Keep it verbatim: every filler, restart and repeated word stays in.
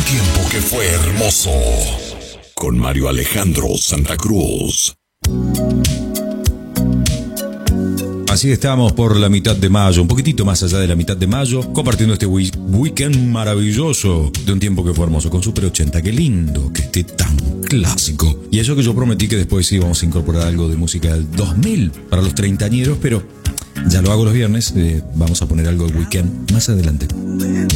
tiempo que fue hermoso. Con Mario Alejandro Santa Cruz. Así estamos por la mitad de mayo, un poquitito más allá de la mitad de mayo, compartiendo este weekend maravilloso de un tiempo que fue hermoso con Super ochenta. Qué lindo que esté tan clásico. Y eso que yo prometí que después sí vamos a incorporar algo de música del dos mil para los treintañeros, pero ya lo hago los viernes. Eh, vamos a poner algo de weekend más adelante.